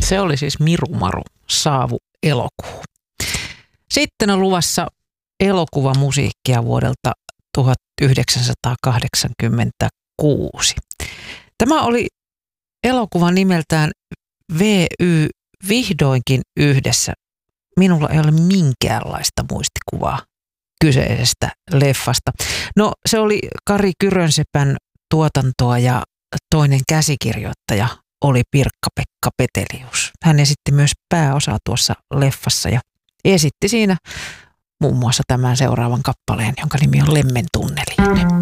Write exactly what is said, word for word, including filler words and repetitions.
Se oli siis Miru Maru Saavu elokuu. Sitten on luvassa elokuvamusiikkia vuodelta tuhatyhdeksänsataakahdeksankymmentäkuusi. Tämä oli elokuva nimeltään V Y Vihdoinkin yhdessä. Minulla ei ole minkäänlaista muistikuvaa kyseisestä leffasta. No, se oli Kari Kyrönsepän tuotantoa ja toinen käsikirjoittaja oli Pirkka-Pekka Petelius. Hän esitti myös pääosaa tuossa leffassa ja esitti siinä muun muassa tämän seuraavan kappaleen, jonka nimi on Lemmentunneli.